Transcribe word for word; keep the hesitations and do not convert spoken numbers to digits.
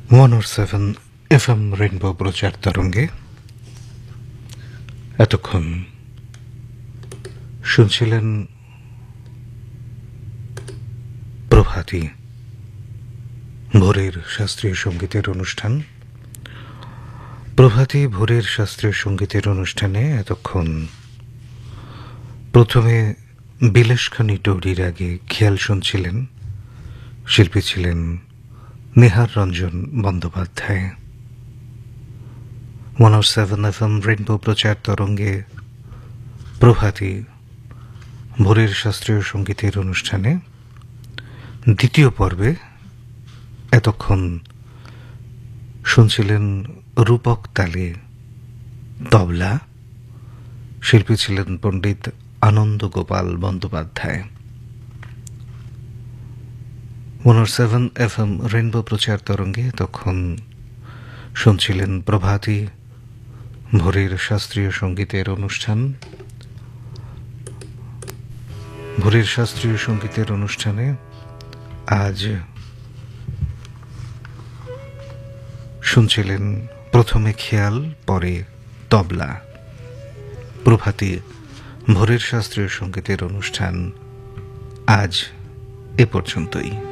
One ও seven F M rainbow প্রচার তরঙ্গে এতক্ষণ শুনছিলেন প্রভাতী ভোরের শাস্ত্রীয় সঙ্গীতের অনুষ্ঠান। প্রভাতী ভোরের শাস্ত্রীয় সঙ্গীতের অনুষ্ঠানে এতক্ষণ প্রথমে বিলাসখানি টৌরির আগে খেয়াল শুনছিলেন। শিল্পী ছিলেন নেহার রঞ্জন বন্দ্যোপাধ্যায়। ওয়ান ও সেভেন এফ এম রেইনবো প্রচার তরঙ্গে প্রভাতী ভোরের শাস্ত্রীয় সঙ্গীতের অনুষ্ঠানে দ্বিতীয় পর্বে এতক্ষণ শুনছিলেন রূপক তালে তবলা। শিল্পী ছিলেন পণ্ডিত আনন্দ গোপাল বন্দ্যোপাধ্যায়। ওয়ান ও সেভেন এফ এম রেইনবো প্রচার তরঙ্গে তখন শুনছিলেন প্রভাতী ভোরের শাস্ত্রীয় সঙ্গীতের অনুষ্ঠান। ভোরের শাস্ত্রীয় সঙ্গীতের অনুষ্ঠানে আজ শুনছিলেন প্রথমে খেয়াল, পরে তবলা। প্রভাতী ভোরের শাস্ত্রীয় সঙ্গীতের অনুষ্ঠান আজ এ পর্যন্তই।